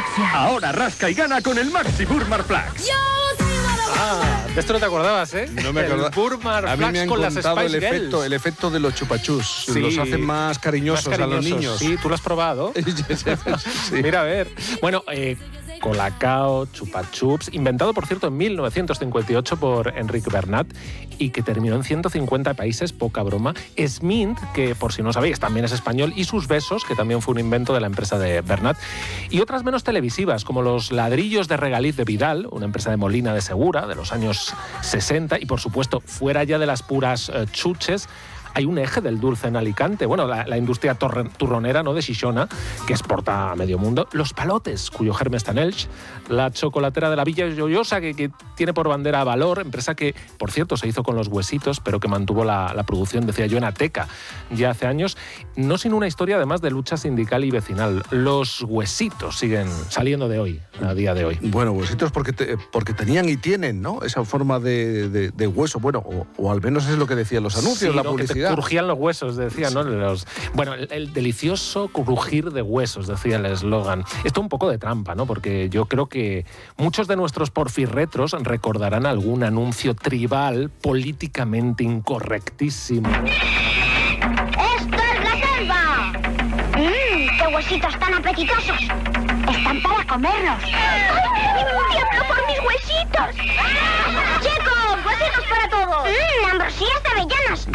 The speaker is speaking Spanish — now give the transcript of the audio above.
galaxia. Ahora rasca y gana con el Maxi Burmar Flax. De esto no te acordabas, ¿eh? No me acordaba. El Burmar A mí Flax me han con las contado Spice Girls. el efecto de los chupachus. Sí. Los hacen más cariñosos a los niños. Sí, ¿tú lo has probado? Sí. Mira, a ver. Bueno, Colacao, Chupa Chups, inventado, por cierto, en 1958 por Enric Bernat y que terminó en 150 países, poca broma. Smint, que por si no sabéis, también es español, y sus besos, que también fue un invento de la empresa de Bernat. Y otras menos televisivas, como los ladrillos de regaliz de Vidal, una empresa de Molina de Segura, de los años 60, y por supuesto, fuera ya de las puras chuches, hay un eje del dulce en Alicante. Bueno, la industria turronera, ¿no?, de Xixona, que exporta a medio mundo. Los palotes, cuyo germen está en Elx. La chocolatera de la Villa Joyosa, que tiene por bandera Valor, empresa que, por cierto, se hizo con los huesitos, pero que mantuvo la producción, decía yo, en Ateca ya hace años. No sin una historia, además, de lucha sindical y vecinal. Los huesitos siguen saliendo de hoy, a día de hoy. Bueno, huesitos porque tenían y tienen, ¿no?, esa forma de hueso. Bueno, o al menos es lo que decían los anuncios, sí, la ¿no?, publicidad. Que te crujían los huesos, decían, ¿no? Bueno, el delicioso crujir de huesos, decía el eslogan. Esto un poco de trampa, ¿no? Porque yo creo que muchos de nuestros porfirretros recordarán algún anuncio tribal políticamente incorrectísimo. ¡Esto es la selva! ¡Qué huesitos tan apetitosos! ¡Están para comerlos! ¡Ay, tiemblo por mis huesitos! ¡Chicos, huesitos para todos! ¡Ambrosías de avellanas!